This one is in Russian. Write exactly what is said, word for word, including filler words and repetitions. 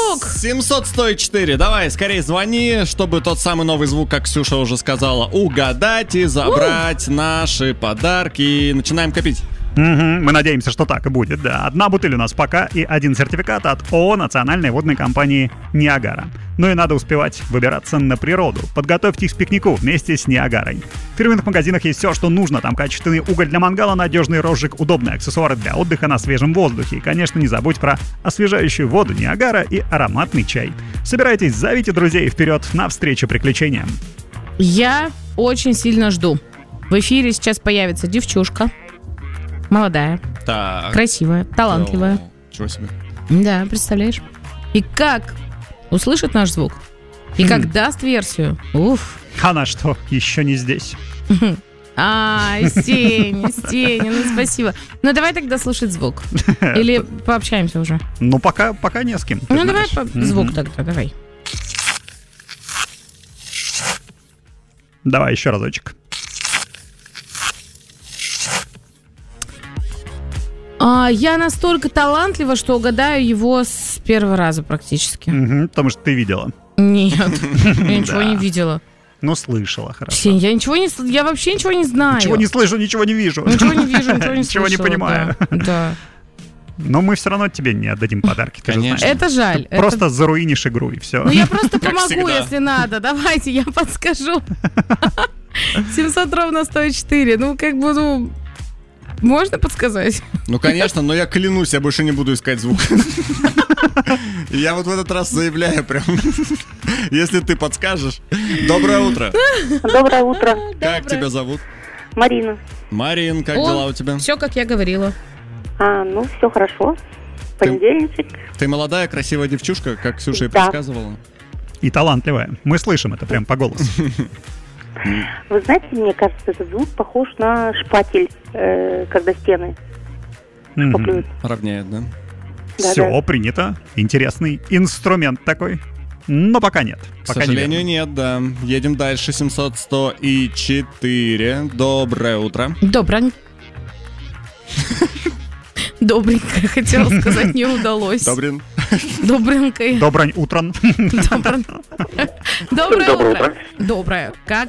звук? семьсот сто четыре. Давай, скорее звони, чтобы тот самый новый звук, как Ксюша уже сказала, угадать и забрать У! наши подарки. Начинаем копить. Угу, мы надеемся, что так и будет, да. Одна бутыль у нас пока и один сертификат от ООО Национальной водной компании «Ниагара». Ну и надо успевать выбираться на природу. Подготовьтесь к пикнику вместе с «Ниагарой». В фирменных магазинах есть все, что нужно. Там качественный уголь для мангала, надежный розжиг, удобные аксессуары для отдыха на свежем воздухе. И, конечно, не забудь про освежающую воду «Ниагара» и ароматный чай. Собирайтесь, зовите друзей вперед на встречу приключениям. Я очень сильно жду. В эфире сейчас появится девчушка. Молодая, так. красивая, талантливая. О, чего себе. Да, представляешь? И как услышит наш звук, и как mm. даст версию. Уф. Она что, еще не здесь? Ай, Стеня, Стеня, ну спасибо. Ну давай тогда слушать звук. Или пообщаемся уже? Ну пока, пока не с кем. Ну давай по- звук тогда, давай. Давай еще разочек. А, я настолько талантлива, что угадаю его с первого раза практически. Угу, потому что ты видела. Нет, я ничего не видела. Ну, слышала, хорошо. Сень, я ничего не... Я вообще ничего не знаю. Ничего не слышу, ничего не вижу. Ничего не вижу, ничего не Ничего не понимаю. Да. Но мы все равно тебе не отдадим подарки. Конечно. Это жаль. Ты просто заруинишь игру, и все. Ну, я просто помогу, если надо. Давайте, я подскажу. семьсот ровно сто четыре. Ну, как бы, ну... Можно подсказать? Ну, конечно, но я клянусь, я больше не буду искать звук. Я вот в этот раз заявляю прям, если ты подскажешь. Доброе утро. Доброе утро. Как тебя зовут? Марина. Марин, как дела у тебя? Все, как я говорила. А, ну, все хорошо. Понедельничек. Ты молодая, красивая девчушка, как Ксюша и Да. предсказывала. И талантливая. Мы слышим это прям по голосу. Вы знаете, мне кажется, этот звук похож на шпатель, э, когда стены шпаклюют. Равняет, да? Все, Да-да. принято. Интересный инструмент такой. Но пока нет. К Пока сожалению, не нет, да. Едем дальше. семьсот сто четыре. Доброе утро. Доброе. Добренькая, хотела сказать, не удалось. Добрин. Добренькая. Добрань утром. Доброе утро. Доброе. Как